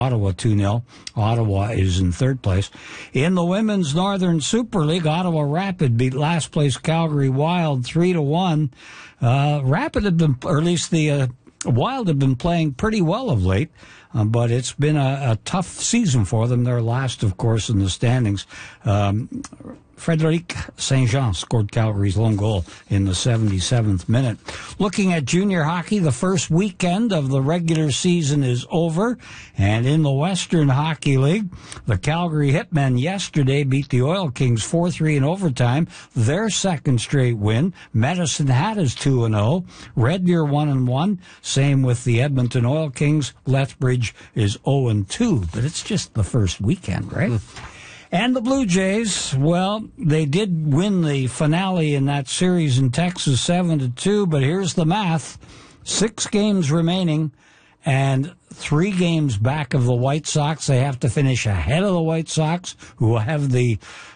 Ottawa 2-0. Ottawa is in third place. In the Women's Northern Super League, Ottawa Rapid beat last place Calgary Wild 3-1. Rapid had been, or at least the Wild have been playing pretty well of late, but it's been a tough season for them. They're last, of course, in the standings. Frederic Saint-Jean scored Calgary's lone goal in the 77th minute. Looking at junior hockey, the first weekend of the regular season is over. And in the Western Hockey League, the Calgary Hitmen yesterday beat the Oil Kings 4-3 in overtime, their second straight win. Medicine Hat is 2-0. Red Deer 1-1. Same with the Edmonton Oil Kings. Lethbridge is 0-2. But it's just the first weekend, right? And the Blue Jays, well, they did win the finale in that series in Texas 7-2, but here's the math. 6 games remaining and 3 games back of the White Sox. They have to finish ahead of the White Sox, who will have the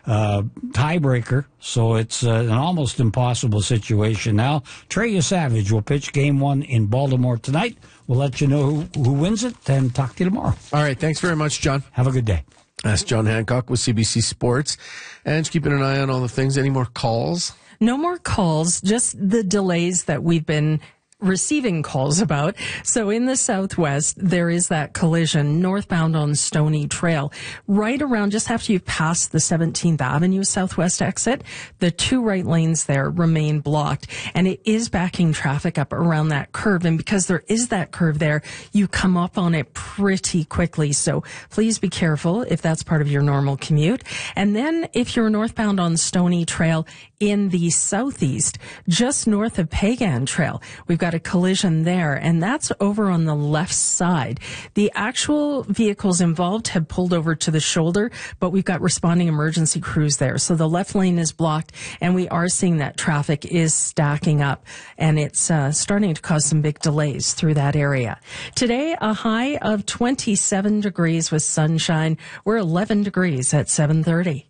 tiebreaker. So it's an almost impossible situation now. Trey Savage will pitch Game 1 in Baltimore tonight. We'll let you know who wins it and talk to you tomorrow. All right. Thanks very much, John. Have a good day. That's John Hancock with CBC Sports. And just keeping an eye on all the things. Any more calls? No more calls, just the delays that we've been receiving calls about. So in the Southwest, there is that collision northbound on Stony Trail, right around just after you've passed the 17th Avenue Southwest exit. The 2 right lanes there remain blocked, and it is backing traffic up around that curve. And because there is that curve there, you come up on it pretty quickly. So please be careful if that's part of your normal commute. And then if you're northbound on Stony Trail in the southeast, just north of Pagan Trail, we've got a collision there, and that's over on the left side. The actual vehicles involved have pulled over to the shoulder, but we've got responding emergency crews there. So the left lane is blocked, and we are seeing that traffic is stacking up, and it's starting to cause some big delays through that area. Today, a high of 27 degrees with sunshine. We're 11 degrees at 7:30.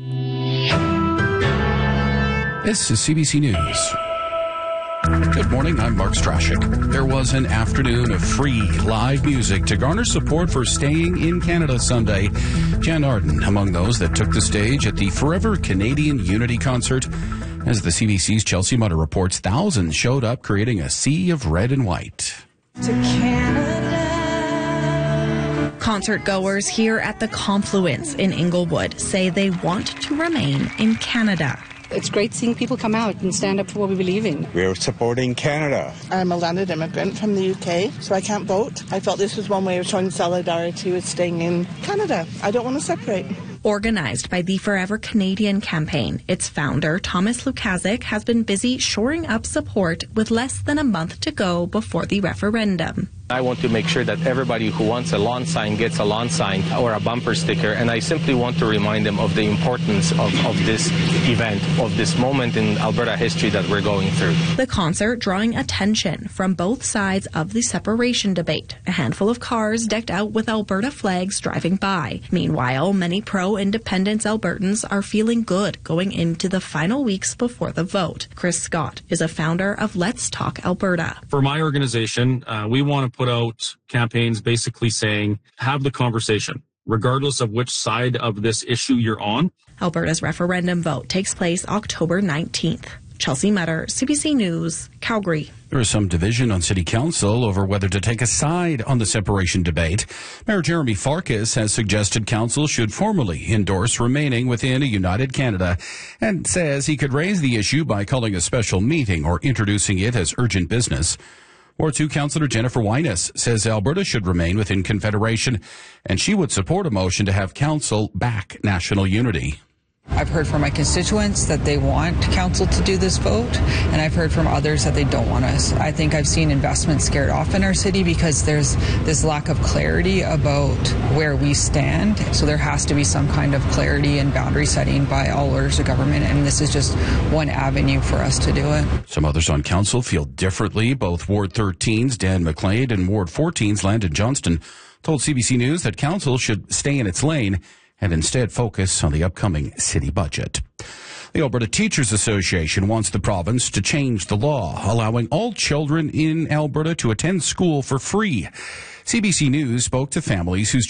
This is CBC News. Good morning, I'm Mark Strashik. There was an afternoon of free live music to garner support for Staying in Canada Sunday. Jan Arden among those that took the stage at the Forever Canadian Unity concert. As the CBC's Chelsea Mutter reports, thousands showed up creating a sea of red and white. To Canada. Concert goers here at the Confluence in Inglewood say they want to remain in Canada. It's great seeing people come out and stand up for what we believe in. We're supporting Canada. I'm a landed immigrant from the UK, so I can't vote. I felt this was one way of showing solidarity with staying in Canada. I don't want to separate. Organized by the Forever Canadian campaign, its founder, Thomas Lukazik, has been busy shoring up support with less than a month to go before the referendum. I want to make sure that everybody who wants a lawn sign gets a lawn sign or a bumper sticker, and I simply want to remind them of the importance of this event, of this moment in Alberta history that we're going through. The concert drawing attention from both sides of the separation debate. A handful of cars decked out with Alberta flags driving by. Meanwhile, many pro-independence Albertans are feeling good going into the final weeks before the vote. Chris Scott is a founder of Let's Talk Alberta. For my organization, we want to put out campaigns basically saying, have the conversation, regardless of which side of this issue you're on. Alberta's referendum vote takes place October 19th. Chelsea Mutter, CBC News, Calgary. There is some division on City Council over whether to take a side on the separation debate. Mayor Jeremy Farkas has suggested Council should formally endorse remaining within a united Canada and says he could raise the issue by calling a special meeting or introducing it as urgent business. Ward 2 Councillor Jennifer Wyness says Alberta should remain within Confederation, and she would support a motion to have Council back national unity. I've heard from my constituents that they want council to do this vote, and I've heard from others that they don't want us. I think I've seen investment scared off in our city because there's this lack of clarity about where we stand. So there has to be some kind of clarity and boundary setting by all orders of government, and this is just one avenue for us to do it. Some others on council feel differently. Both Ward 13's Dan McLeod and Ward 14's Landon Johnston told CBC News that council should stay in its lane and instead focus on the upcoming city budget. The Alberta Teachers Association wants the province to change the law, allowing all children in Alberta to attend school for free. CBC News spoke to families whose